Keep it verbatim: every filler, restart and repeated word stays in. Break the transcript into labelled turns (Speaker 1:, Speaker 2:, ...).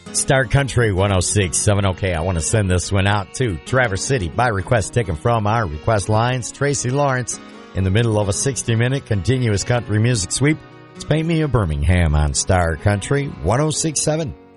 Speaker 1: Star Country one oh six point seven. Okay, I want to send this one out to Traverse City by request, taken from our request lines. Tracy Lawrence in the middle of a sixty-minute continuous country music sweep. It's Paint Me a Birmingham on Star Country one oh six point seven.